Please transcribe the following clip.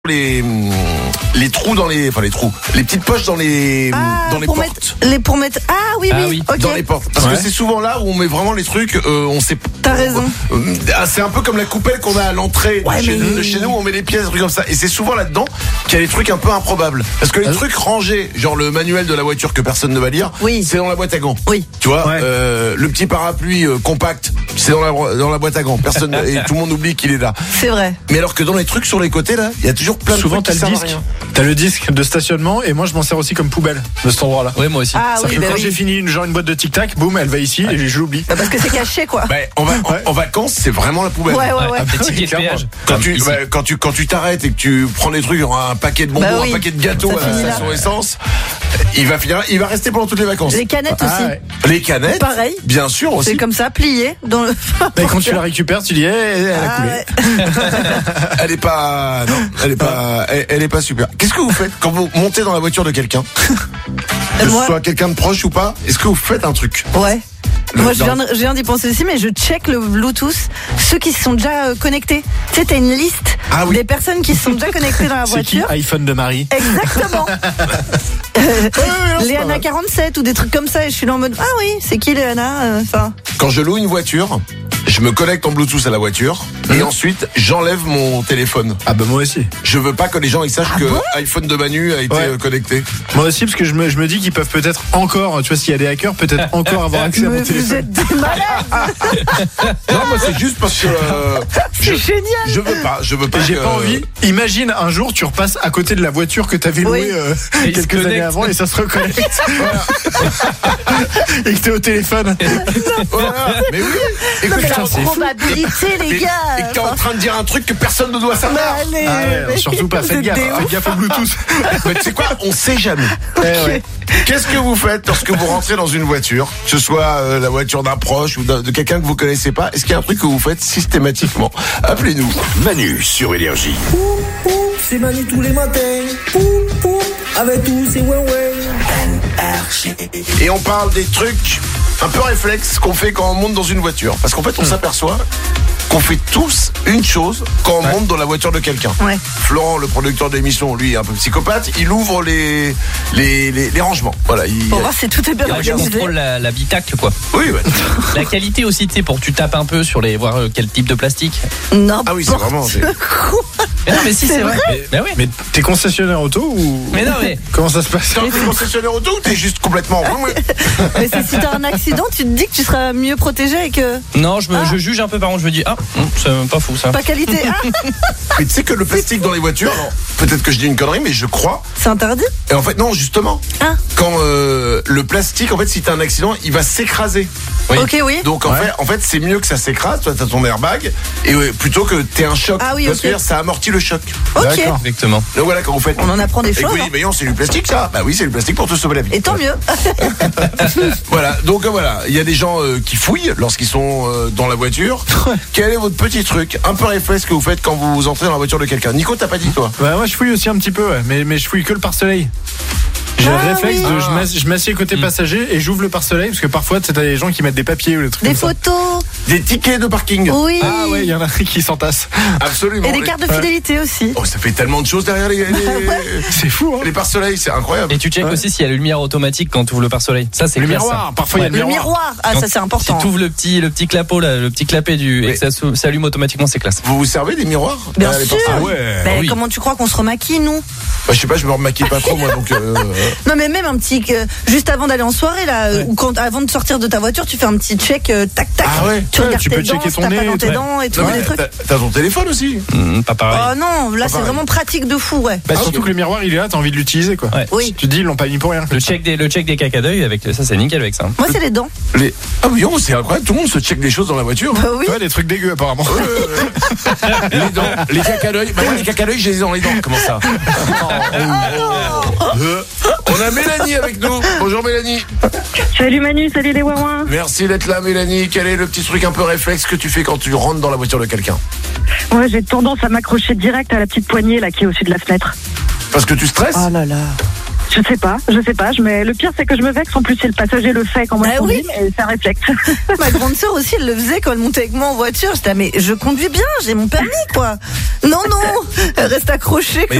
les trous dans les trous, les petites poches dans les portes. Pour mettre oui. Okay. Dans les portes, parce que c'est souvent là où on met vraiment les trucs. On sait. T'as raison. C'est un peu comme la coupelle qu'on a à l'entrée de chez nous. On met les pièces, des trucs comme ça, et c'est souvent là-dedans qu'il y a des trucs un peu improbables. Parce que les trucs rangés, genre le manuel de la voiture que personne ne va lire, c'est dans la boîte à gants. Oui. Tu vois, le petit parapluie compact, c'est dans la boîte à gants. Personne et tout le monde oublie qu'il est là. C'est vrai. Mais alors que dans les trucs sur les côtés là, il y a toujours plein de trucs qui servent à rien. T'as le disque de stationnement et moi je m'en sers aussi comme poubelle de cet endroit-là. Oui, moi aussi. Quand j'ai fini une boîte de tic tac, boum, elle va ici et je l'oublie. Parce que c'est caché quoi. En vacances, c'est vraiment la poubelle. Ouais. Petit ticket de péage. Quand tu t'arrêtes et que tu prends des trucs, un paquet de bonbons, un paquet de gâteaux à la station essence, il va rester pendant toutes les vacances. Les canettes aussi. Les canettes. Pareil. Bien sûr aussi. C'est comme ça, plié dans le. Mais quand tu la récupères, tu dis, elle a coulé. Elle est pas super. Qu'est-ce que vous faites quand vous montez dans la voiture de quelqu'un, que ce soit quelqu'un de proche ou pas? Est-ce que vous faites un truc? Ouais. Moi, je viens d'y penser aussi, mais je check le Bluetooth, ceux qui se sont déjà connectés. Tu sais, t'as une liste des personnes qui se sont déjà connectées dans la voiture. C'est qui iPhone de Marie? Exactement. Léana 47 ou des trucs comme ça, et je suis là en mode c'est qui Léana? Quand je loue une voiture, je me connecte en Bluetooth à la voiture et ensuite j'enlève mon téléphone. Ah bah moi aussi. Je veux pas que les gens ils sachent que iPhone de Manu a été connecté. Moi aussi, parce que je me dis qu'ils peuvent peut-être encore, tu vois, s'il y a des hackers, peut-être encore avoir accès à mon téléphone. Vous êtes des malades. Non, moi c'est juste parce que c'est génial. Je veux pas. J'ai pas envie. Imagine un jour tu repasses à côté de la voiture que t'avais louée quelques années avant et ça se reconnecte. Et que t'es au téléphone. Mais oui. Écoute, la probabilité, les gars. Et que t'es en train de dire un truc que personne ne doit savoir. Surtout pas, faites gaffe au Bluetooth. Mais tu sais quoi, on sait jamais. Qu'est-ce que vous faites lorsque vous rentrez dans une voiture, que ce soit la voiture d'un proche ou de quelqu'un que vous connaissez pas? Est-ce qu'il y a un truc que vous faites systématiquement? Appelez-nous. Manu sur Énergie. C'est Manu tous les matins. Avec tous ces ouais. Et on parle des trucs un peu réflexes qu'on fait quand on monte dans une voiture. Parce qu'en fait, on s'aperçoit qu'on fait tous une chose quand on monte dans la voiture de quelqu'un. Ouais. Florent, le producteur de l'émission, lui est un peu psychopathe, il ouvre les rangements. Voilà, pour voir si tout est bien organisé. Il contrôle l'habitacle, quoi. Oui, La qualité aussi, tu sais, pour que tu tapes un peu sur voir quel type de plastique. Non. Ah oui, c'est vraiment. Mais non, mais si, c'est vrai. Mais t'es concessionnaire auto ou. Mais non, mais. Comment ça se passe? T'es concessionnaire auto ou t'es juste complètement. Mais si t'as un accident, tu te dis que tu seras mieux protégé et que. Non, je juge un peu, par contre, je me dis, c'est pas fou ça. Pas qualité. Mais tu sais que le plastique dans les voitures, peut-être que je dis une connerie, mais je crois. C'est interdit? Et en fait, non, justement. Quand le plastique, en fait, si t'as un accident, il va s'écraser. Oui. Ok, oui. Donc en fait, c'est mieux que ça s'écrase. Toi, t'as ton airbag, et plutôt que t'aies un choc. Ah oui, parce que ça amortit le choc. Ok. D'accord. Exactement. Donc voilà, quand vous faites. On en apprend des choses. Oui, mais non, c'est du plastique, ça. Bah oui, c'est du plastique pour te sauver la vie. Et tant mieux. Voilà. Donc voilà, il y a des gens qui fouillent lorsqu'ils sont dans la voiture. Quel est votre petit truc, un peu réflexe que vous faites quand vous entrez dans la voiture de quelqu'un? Nico, t'as pas dit toi? Bah moi je fouille aussi un petit peu, mais je fouille que le pare-soleil. J'ai le réflexe je m'assieds côté passager et j'ouvre le pare-soleil parce que parfois tu sais, t'as des gens qui mettent des papiers ou des trucs. Des comme photos. Ça. Des tickets de parking. Oui. Ah ouais, il y en a qui s'entassent. Absolument. Et des cartes de fidélité aussi. Oh, ça fait tellement de choses derrière les c'est fou, hein. Les pare-soleils, c'est incroyable. Et tu checkes aussi s'il y a la lumière automatique quand tu ouvres le pare-soleil. Ça, c'est le clair, miroir. Ça. Parfois il y a le miroir. Ah, ça c'est important. Si tu ouvres le petit clapot là, le petit clapet et que ça s'allume automatiquement, c'est classe. Vous servez des miroirs? Bien sûr. Ah ouais. Ben, comment tu crois qu'on se remaquille, nous? Bah, je sais pas, je me remaquille pas trop moi donc. Non mais même un petit juste avant d'aller en soirée là, ou avant de sortir de ta voiture, tu fais un petit check tac. Ah ouais. Tu regardes tu tes peux dents, checker ton t'as nez, pas dans tes dents et tout des trucs. T'as ton téléphone aussi? Pas pareil. Oh non, là c'est vraiment pratique de fou, ouais. Bah, surtout que le miroir il est là, t'as envie de l'utiliser quoi. Ouais. Oui. Tu te dis ils l'ont pas mis pour rien. Le check des caca d'œil avec ça, c'est nickel avec ça. Moi c'est les dents. Ah oui, c'est incroyable, tout le monde se check des choses dans la voiture. Bah oui. Ouais, des trucs dégueux apparemment. Les dents, les caca d'œil. Bah moi les caca d'œil, je les ai dans les dents. Comment ça? On a Mélanie avec nous. Bonjour Mélanie. Salut Manu, salut les ouin-ouin. Merci d'être là Mélanie. Quel est le petit truc un peu réflexe que tu fais quand tu rentres dans la voiture de quelqu'un? Ouais, j'ai tendance à m'accrocher direct à la petite poignée là qui est au-dessus de la fenêtre. Parce que tu stresses? Oh là là. Je sais pas. Mais le pire, c'est que je me vexe. En plus, si le passager le fait quand moi je conduis, et ça réflexe. Ma grande sœur aussi, elle le faisait quand elle montait avec moi en voiture. J'étais, mais je conduis bien, j'ai mon permis, quoi. Non, reste accroché.